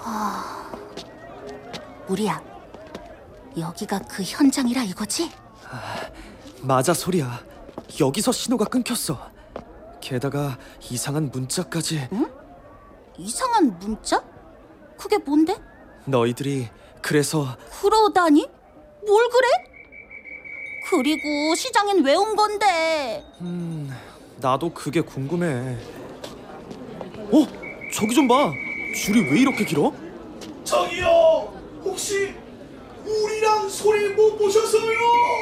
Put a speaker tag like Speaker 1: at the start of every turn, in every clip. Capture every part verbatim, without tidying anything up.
Speaker 1: 우리야, 여기가 그 현장이라 이거지?
Speaker 2: 맞아, 소리야. 여기서 신호가 끊겼어. 게다가 이상한 문자까지.
Speaker 1: 응? 이상한 문자? 그게 뭔데?
Speaker 2: 너희들이 그래서...
Speaker 1: 그러다니? 뭘 그래? 그리고 시장엔 왜 온 건데?
Speaker 2: 음... 나도 그게 궁금해. 어? 저기 좀 봐. 줄이 왜 이렇게 길어?
Speaker 3: 저기요! 혹시 우리랑 소리 못 보셨어요?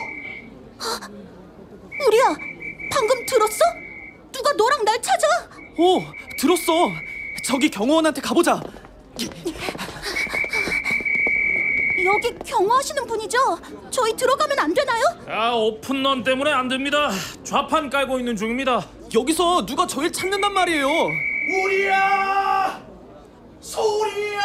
Speaker 1: 우리야, 방금 들었어? 누가 너랑 날 찾아?
Speaker 2: 어, 들었어. 저기 경호원한테 가보자.
Speaker 1: 여기 경호하시는 분이죠? 저희 들어가면 안 되나요?
Speaker 4: 아, 오픈런 때문에 안 됩니다. 좌판 깔고 있는 중입니다.
Speaker 2: 여기서 누가 저희 찾는단 말이에요.
Speaker 3: 우리야! 소리야!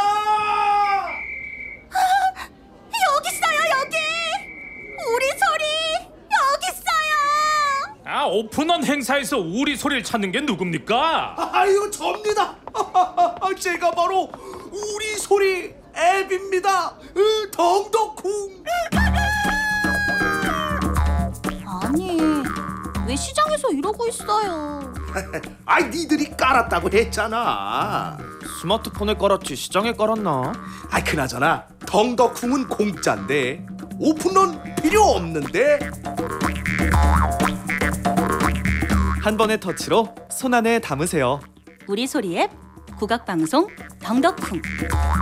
Speaker 1: 여기 있어요, 여기! 우리 소리 여기 있어요!
Speaker 4: 아, 오픈런 행사에서 우리 소리를 찾는 게 누굽니까?
Speaker 3: 아유, 접니다. 제가 바로 우리 소리 앱입니다. 으, 덩덕쿵.
Speaker 1: 아니, 왜 시장에서 이러고 있어요?
Speaker 3: 아이, 니들이 깔았다고 했잖아.
Speaker 2: 스마트폰에 깔았지 시장에 깔았나?
Speaker 3: 아이, 그나저나 덩덕쿵은 공짜인데 오픈런 필요 없는데.
Speaker 2: 한 번의 터치로 손 안에 담으세요.
Speaker 1: 우리 소리 앱 국악방송 덩덕쿵.